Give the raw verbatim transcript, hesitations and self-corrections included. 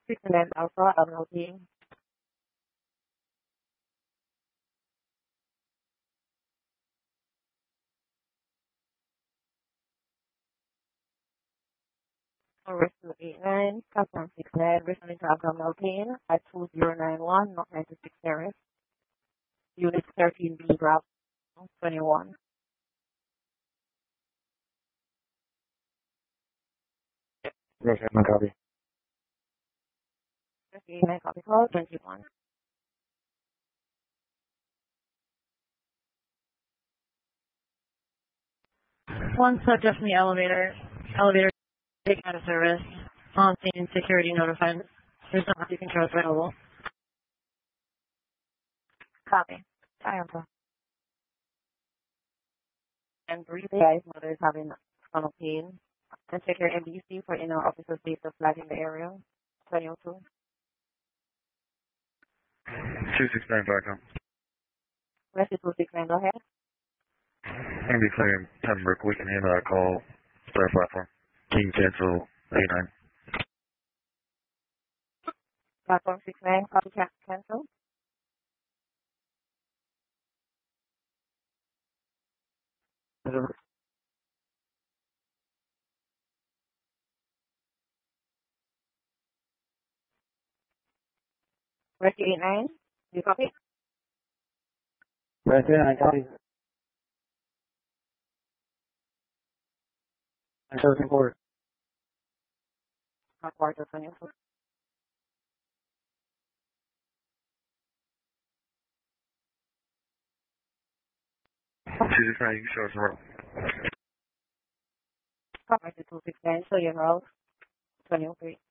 sixty-nine Alpha, Avenue team. Over two eight nine, Captain six nine, returning to Abdominal Pain at two zero nine one, North ninety-six Terrace, Unit thirteen B, Bravo twenty-one. Yes, my copy. eight nine, copy call, twenty-one. One subject from the elevator. Elevator take out of service. On scene security notified. There's no occupancy controls available. Copy. Triangle. And brief guys, mother is having stomach pain. And check your M B C for inner officers based on flag in the area. twenty oh two. two six nine five com. Rescue two six nine, go ahead. I'm be clear Pembroke. We can handle that call. Start platform. King cancel eight nine. Platform six nine, copy can cancel. Rescue eight nine, you copy? Rescue eight nine, copy. I'm closing forward. Not quarter twenty oh two. two six nine, you can show us around. Copy two six nine, so you're out. twenty oh three.